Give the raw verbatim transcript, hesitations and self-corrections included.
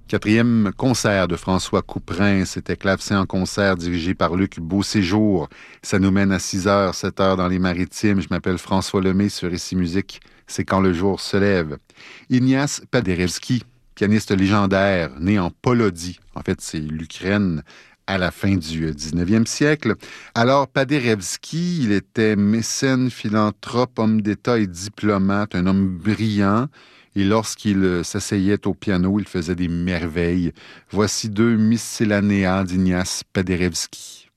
Quatrième concert de François Couperin, c'était Clavecin en concert dirigé par Luc Beauséjour. Ça nous mène à six heures, sept heures dans les Maritimes. Je m'appelle François Lemay sur Ici Musique. C'est quand le jour se lève. Ignace Paderewski, pianiste légendaire, né en Polodie. En fait, c'est l'Ukraine à la fin du dix-neuvième siècle. Alors, Paderewski, il était mécène, philanthrope, homme d'État et diplomate, un homme brillant. Et lorsqu'il s'asseyait au piano, il faisait des merveilles. Voici deux miscellanea d'Ignace Paderewski.